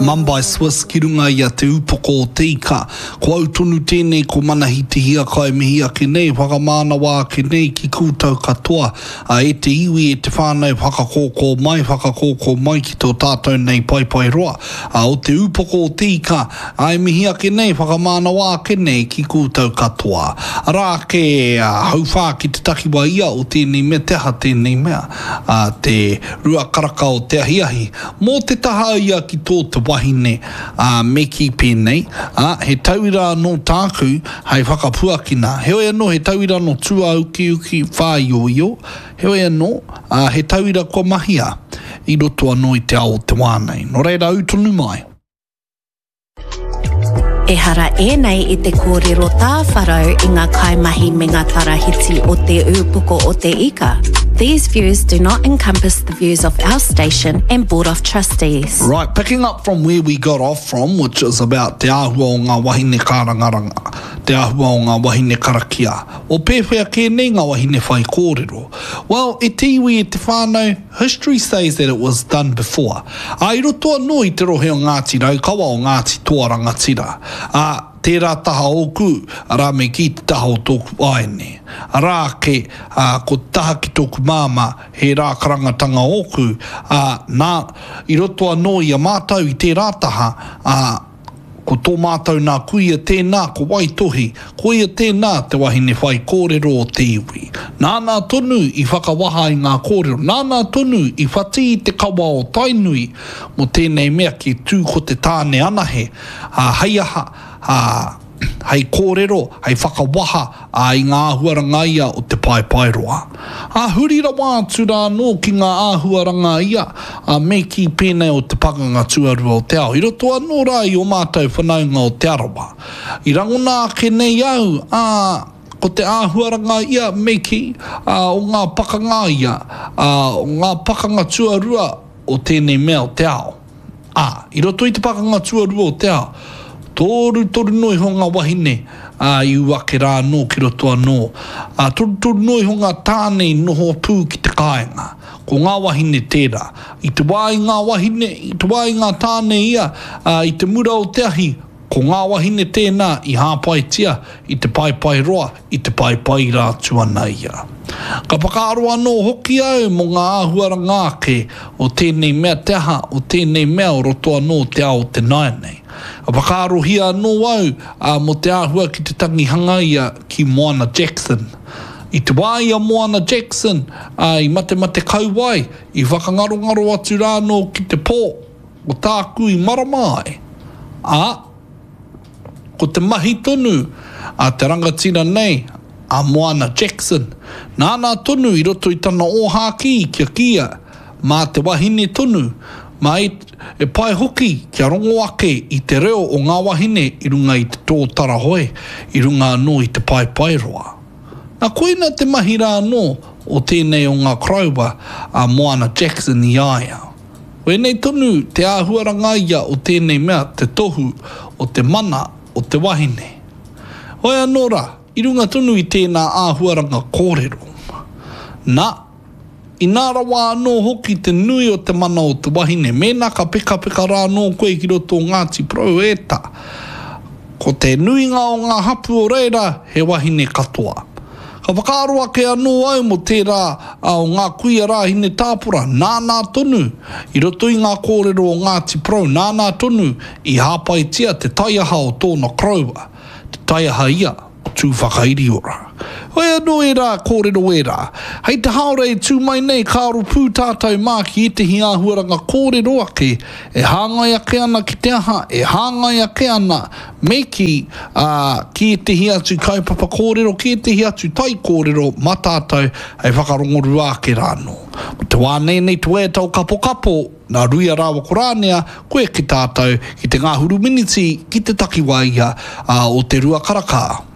Mumbai Swiss ki runga ia te upoko o te ika. Ko au tonu tēnei ko manahi te hia kai mihi ake nei, whakamāna wā ake nei ki kūtau katoa. E te iwi e te whānau whakakōkō mai ki tō tātou nei pai roa. O te upoko o te ika, ai mihi ake nei, whakamāna wā ake nei ki kūtau katoa. Rā ke hauwhā ki te takiwa ia o tēnei mea, teha tēnei mea. Te rua karaka o te ahiahi. Mō te taha ia ki tō te wahine me ki pēnei. He tauira no tāku, hei whakapuakina. Heoi anō he tauira no tua uki whāioio. Heoi anō he tauira ko mahia i roto anō i te ao te wānei. Nō reira utonu mai. E hara nei I te kōrero tāwharau I ngā kaimahi me ngā tarahiti o te upoko o te ika. These views do not encompass the views of our station and Board of Trustees. Right, picking up from where we got off from, which is about te āhua o ngā wahine kārangaranga, te āhua o ngā wahine karakia. O pēwhea kēnei ngā wahine whai kōrero. Well, e te iwi e te whānau, history says that it was done before. I roto anō I te rohe o Ngāti Raukawa o Ngāti Toarangatira. Tērā taha oku, rā me ki te taha o tōku aene. Rā ke, ko taha ki tōku māma, he rā karangatanga oku, I roto anō I a mātau I tērā taha, ko tō mātau nā kuia tēnā, ko waitohi, kuia tēnā te wahine whai kōrero o te iwi. Nānā tonu I whakawaha I ngā kōrero, nānā tonu I whati I te kawa o Tainui, mo tēnei mea ki tū ko te tāne anahe, hei aha, hei kōrero, hei whakawaha I ngā āhuaranga ia o te pai-pai-roa. Hurira wā tura anō ki ngā āhuaranga ia me ki pēnei o te pakanga tuarua o te ao. I roto anō rā I o mātou whanaunga o te arawa. I rangona ake nei au, ko te āhuaranga ia me ki o ngā pakanga ia, o ngā pakanga tuarua o tēnei mea o te ao. I roto I te pakanga tuarua o te ao, toru noi ho ngā wahine I uake rā nō ki roto anō. Toru noi ho ngā tānei noho pū ki te kāinga. Ko ngā wahine tērā. I te wāi ngā wahine, I te wāi ngā tānei ia, I te mura o te ahi, ko ngā wahine tēnā I hāpaitia, I te pai roa, I te pai rā tuana ia. Ka whakaaro anō hoki au mo ngā āhuaranga ake o tēnei mea te aha, o tēnei mea o roto anō te ao te naenei. A whakaaro hia anō au mo te āhua ki te tangihanga ia ki Moana Jackson. I te wāi a Moana Jackson, I mate kauwai, I whakangarongaro atu rānō ki te pō, o tāku I maramai. Ko te mahi tonu, te rangatira nei, a Moana Jackson. Nānā tonu I roto I tana ohaki kia, mā te wahine tonu, mā e pai hoki kia rongo ake I te reo o ngā wahine I runga I te tō tarahoe, I runga anō I te pai roa. Nā koina te mahi rā anō o tēnei o ngā krauwa a Moana Jackson I aia. Wēnei tonu te āhuaranga ia o tēnei mea te tohu o te mana o te wahine. Hoi anō rā, I runga tonu I tēnā āhuaranga kōrero. I nāra wā anō hoki te nui o te mana o te wahine. Mēnā ka peka rā anō koe ki roto Ngāti Porou eta. Ko te nuinga o ngā hapu o reira, he wahine katoa. Ka whakaaro ake anō au mo tērā o ngā kuia rā hine tāpura, nānā tonu. I roto I ngā kōrero o Ngāti Porou, nānā tonu I hāpaitia te taiaha o tōna kraua. Te taiaha ia, tū whakairi ora. Hoi anō e rā, kōrero e rā. Hei te haore e tū mai nei, kāro pū tātou māki te hi āhuaranga kōrero ake, e hāngai ake ana ki te aha, e hāngai ake ana me ki te hi atu kaupapa kōrero, ki te hi atu tai kōrero, ma tātou hei whakarongoru ake rāno. Te wānei nei tu e tau kapo, nā ruia rāwa korānea, koe ki tātou, ki te ngāhuru miniti, ki te takiwaia o te rua karaka.